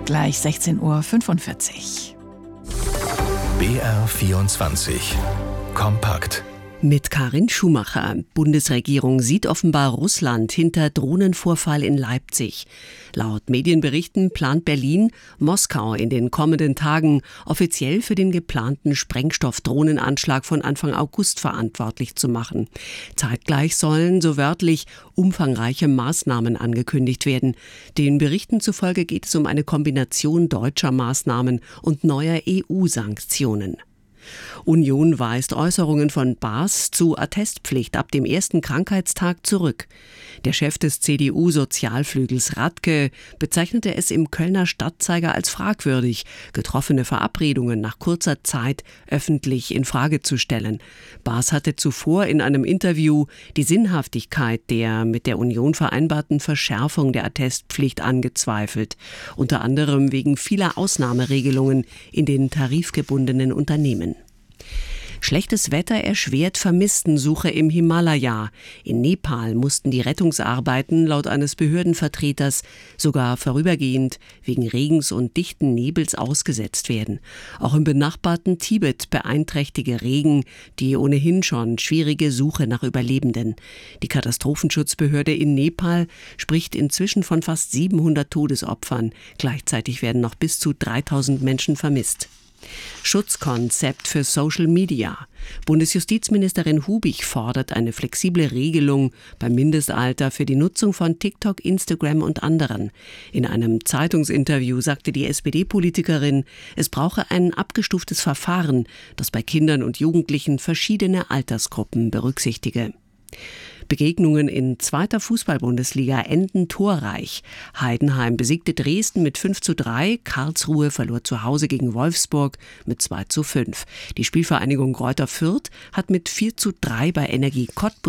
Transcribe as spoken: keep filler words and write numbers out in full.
gleich sechzehn Uhr fünfundvierzig. B R vierundzwanzig. Kompakt. Mit Karin Schumacher. Bundesregierung sieht offenbar Russland hinter Drohnenvorfall in Leipzig. Laut Medienberichten plant Berlin, Moskau in den kommenden Tagen offiziell für den geplanten Sprengstoffdrohnenanschlag von Anfang August verantwortlich zu machen. Zeitgleich sollen, so wörtlich, umfangreiche Maßnahmen angekündigt werden. Den Berichten zufolge geht es um eine Kombination deutscher Maßnahmen und neuer E U-Sanktionen. Union weist Äußerungen von Baas zu Attestpflicht ab dem ersten Krankheitstag zurück. Der Chef des C D U-Sozialflügels Radke bezeichnete es im Kölner Stadtzeiger als fragwürdig, getroffene Verabredungen nach kurzer Zeit öffentlich in Frage zu stellen. Baas hatte zuvor in einem Interview die Sinnhaftigkeit der mit der Union vereinbarten Verschärfung der Attestpflicht angezweifelt, unter anderem wegen vieler Ausnahmeregelungen in den tarifgebundenen Unternehmen. Schlechtes Wetter erschwert Vermisstensuche im Himalaya. In Nepal mussten die Rettungsarbeiten laut eines Behördenvertreters sogar vorübergehend wegen Regens und dichten Nebels ausgesetzt werden. Auch im benachbarten Tibet beeinträchtige Regen die ohnehin schon schwierige Suche nach Überlebenden. Die Katastrophenschutzbehörde in Nepal spricht inzwischen von fast siebenhundert Todesopfern. Gleichzeitig werden noch bis zu dreitausend Menschen vermisst. Schutzkonzept für Social Media. Bundesjustizministerin Hubig fordert eine flexible Regelung beim Mindestalter für die Nutzung von TikTok, Instagram und anderen. In einem Zeitungsinterview sagte die S P D-Politikerin, es brauche ein abgestuftes Verfahren, das bei Kindern und Jugendlichen verschiedene Altersgruppen berücksichtige. Begegnungen in zweiter Fußball-Bundesliga enden torreich. Heidenheim besiegte Dresden mit fünf zu drei, Karlsruhe verlor zu Hause gegen Wolfsburg mit zwei zu fünf. Die Spielvereinigung Greuther Fürth hat mit vier zu drei bei Energie Cottbus